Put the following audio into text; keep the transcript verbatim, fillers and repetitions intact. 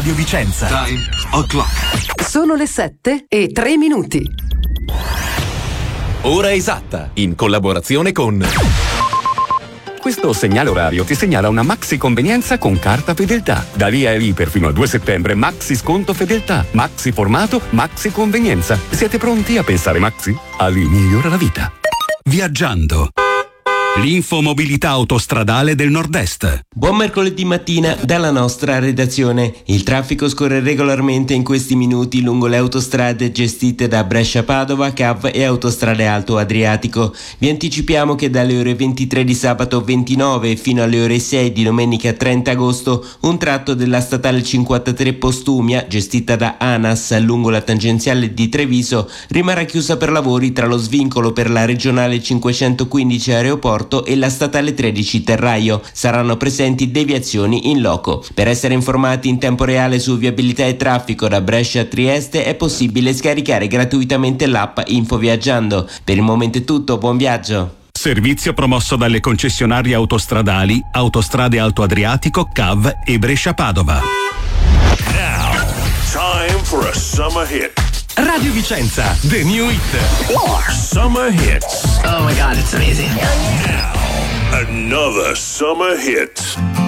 Radio Vicenza. Time o'clock. Sono le sette e tre minuti. Ora esatta, in collaborazione con... Questo segnale orario ti segnala una maxi convenienza con carta fedeltà. Da lì a lì per fino al due settembre, maxi sconto fedeltà, maxi formato, maxi convenienza. Siete pronti a pensare maxi? A lì migliora la vita. Viaggiando. L'infomobilità autostradale del Nord-Est. Buon mercoledì mattina dalla nostra redazione. Il traffico scorre regolarmente in questi minuti lungo le autostrade gestite da Brescia-Padova, C A V e Autostrade Alto Adriatico. Vi anticipiamo che dalle ore ventitré di sabato ventinove fino alle ore sei di domenica trenta agosto un tratto della statale cinquantatré Postumia, gestita da ANAS lungo la tangenziale di Treviso, rimarrà chiusa per lavori tra lo svincolo per la regionale cinquecentoquindici Aeroporto e la statale tredici Terraio. Saranno presenti deviazioni in loco. Per essere informati in tempo reale su viabilità e traffico da Brescia a Trieste è possibile scaricare gratuitamente l'app Info Viaggiando. Per il momento è tutto, buon viaggio. Servizio promosso dalle concessionarie autostradali Autostrade Alto Adriatico, C A V e Brescia-Padova. Now, time for a summer hit. Radio Vicenza, the new hit. More summer hits. Oh my God, it's amazing. Now, another summer hit.